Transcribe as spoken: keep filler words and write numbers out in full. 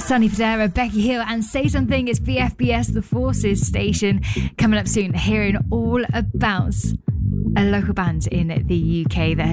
Sonny Fodera, Becky Hill, and Say Something. It's B F B S, the Forces station. Coming up soon, hearing all about a local band in the U K that